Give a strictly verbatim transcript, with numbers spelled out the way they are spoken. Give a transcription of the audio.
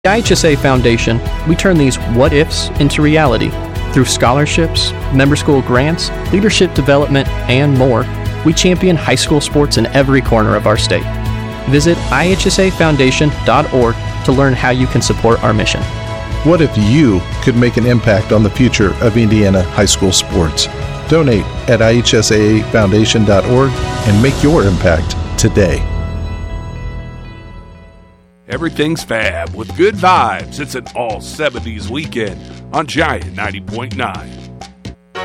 The I H S A Foundation, we turn these what-ifs into reality. Through scholarships, member school grants, leadership development, and more, we champion high school sports in every corner of our state. Visit I H S A foundation dot org to learn how you can support our mission. What if you could make an impact on the future of Indiana high school sports? Donate at I H S A foundation dot org and make your impact today. Everything's fab with good vibes. It's an all seventies weekend on Giant ninety point nine.